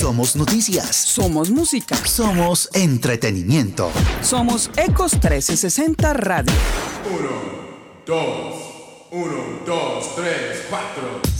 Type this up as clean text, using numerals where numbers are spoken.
Somos noticias. Somos música. Somos entretenimiento. Somos Ecos 1360 Radio. 1, 2, 1, 2, 3, 4.